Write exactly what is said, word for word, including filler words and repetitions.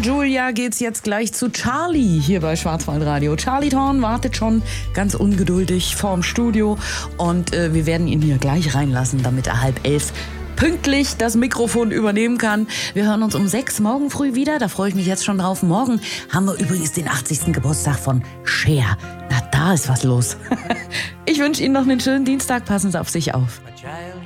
Julia geht's jetzt gleich zu Charlie hier bei Schwarzwaldradio. Charlie Thorn wartet schon ganz ungeduldig vorm Studio und äh, wir werden ihn hier gleich reinlassen, damit er halb elf pünktlich das Mikrofon übernehmen kann. Wir hören uns um sechs morgen früh wieder. Da freue ich mich jetzt schon drauf. Morgen haben wir übrigens den achtzigsten Geburtstag von Cher. Na, da ist was los. Ich wünsche Ihnen noch einen schönen Dienstag. Passen Sie auf sich auf.